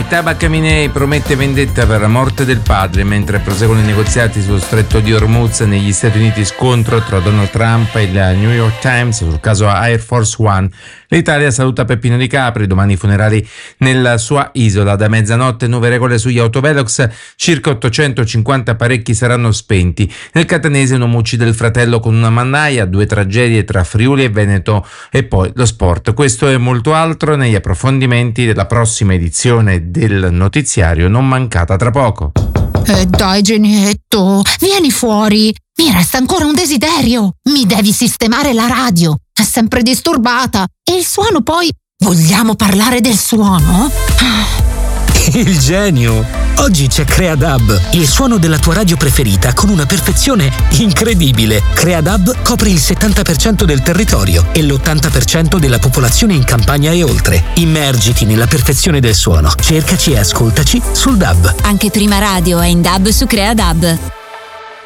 Mojtaba Khamenei promette vendetta per la morte del padre. Mentre proseguono i negoziati sullo stretto di Hormuz negli Stati Uniti, scontro tra Donald Trump e il New York Times sul caso Air Force One. L'Italia saluta Peppino Di Capri, domani i funerali nella sua isola. Da mezzanotte nuove regole sugli autovelox, circa 850 apparecchi saranno spenti. Nel catanese un uomo uccide il fratello con una mannaia, 2 tragedie tra Friuli e Veneto e poi lo sport. Questo e molto altro negli approfondimenti della prossima edizione del notiziario, non mancata tra poco. Dai Genietto, vieni fuori, mi resta ancora un desiderio, mi devi sistemare la radio, è sempre disturbata e il suono poi, vogliamo parlare del suono? Il genio! Oggi c'è CreaDub, il suono della tua radio preferita con una perfezione incredibile. CreaDub copre il 70% del territorio e l'80% della popolazione in campagna e oltre. Immergiti nella perfezione del suono. Cercaci e ascoltaci sul DAB. Anche Prima Radio è in DAB su CreaDub.